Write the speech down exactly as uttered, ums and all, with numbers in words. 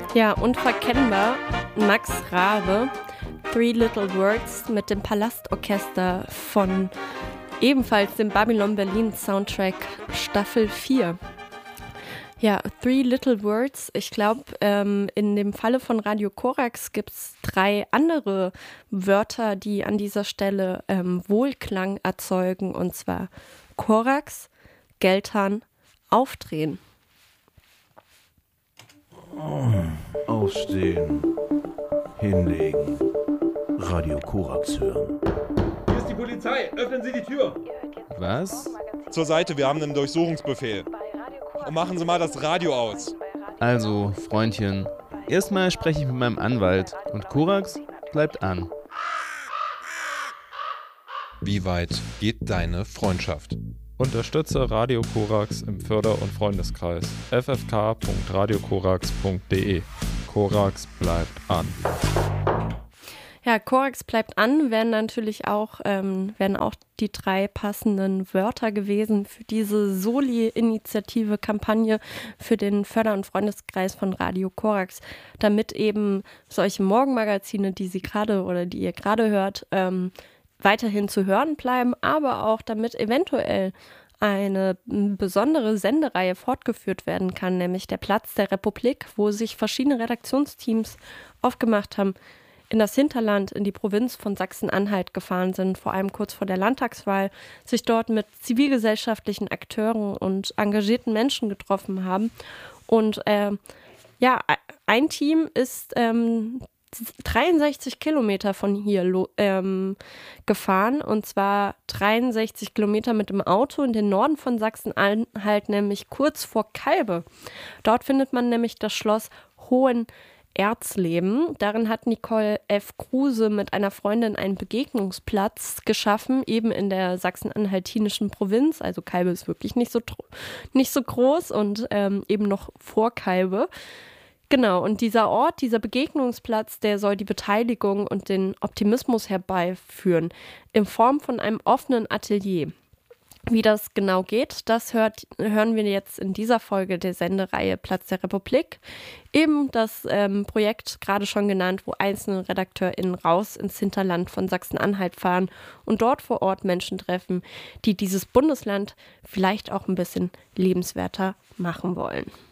Ja, unverkennbar Max Rabe, Three Little Words mit dem Palastorchester von ebenfalls dem Babylon Berlin Soundtrack Staffel vier. Ja, Three Little Words. Ich glaube, ähm, in dem Falle von Radio Korax gibt es drei andere Wörter, die an dieser Stelle ähm, Wohlklang erzeugen. Und zwar Korax, Geldhahn, Aufdrehen. Aufstehen, hinlegen, Radio Korax hören. Hier ist die Polizei, öffnen Sie die Tür. Was? Zur Seite, wir haben einen Durchsuchungsbefehl. Und machen Sie mal das Radio aus. Also, Freundchen, erstmal spreche ich mit meinem Anwalt und Korax bleibt an. Wie weit geht deine Freundschaft? Unterstütze Radio Korax im Förder- und Freundeskreis f f k punkt radio korax punkt d e. Korax bleibt an. Ja, Korax bleibt an, wären natürlich auch, ähm, wären auch die drei passenden Wörter gewesen für diese Soli-Initiative-Kampagne für den Förder- und Freundeskreis von Radio Korax, damit eben solche Morgenmagazine, die Sie gerade oder die ihr gerade hört, ähm, weiterhin zu hören bleiben, aber auch damit eventuell eine besondere Sendereihe fortgeführt werden kann, nämlich der Platz der Republik, wo sich verschiedene Redaktionsteams aufgemacht haben, in das Hinterland, in die Provinz von Sachsen-Anhalt gefahren sind, vor allem kurz vor der Landtagswahl, sich dort mit zivilgesellschaftlichen Akteuren und engagierten Menschen getroffen haben. Und äh, ja, ein Team ist ähm, dreiundsechzig Kilometer von hier lo- ähm, gefahren, und zwar dreiundsechzig Kilometer mit dem Auto in den Norden von Sachsen-Anhalt, nämlich kurz vor Calbe. Dort findet man nämlich das Schloss Hohen Erzleben. Darin hat Nicole F. Kruse mit einer Freundin einen Begegnungsplatz geschaffen, eben in der sachsen-anhaltinischen Provinz. Also Calbe ist wirklich nicht so, nicht so groß und ähm, eben noch vor Calbe. Genau, und dieser Ort, dieser Begegnungsplatz, der soll die Beteiligung und den Optimismus herbeiführen, in Form von einem offenen Atelier. Wie das genau geht, das hört, hören wir jetzt in dieser Folge der Sendereihe Platz der Republik. Eben das ähm, Projekt, gerade schon genannt, wo einzelne RedakteurInnen raus ins Hinterland von Sachsen-Anhalt fahren und dort vor Ort Menschen treffen, die dieses Bundesland vielleicht auch ein bisschen lebenswerter machen wollen.